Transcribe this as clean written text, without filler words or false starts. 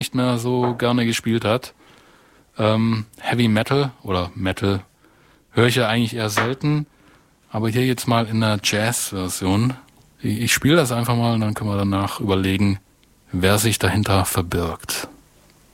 nicht mehr so gerne gespielt hat. Heavy Metal oder Metal höre ich ja eigentlich eher selten, aber hier jetzt mal in der Jazz-Version. Ich spiele das einfach mal und dann können wir danach überlegen, wer sich dahinter verbirgt.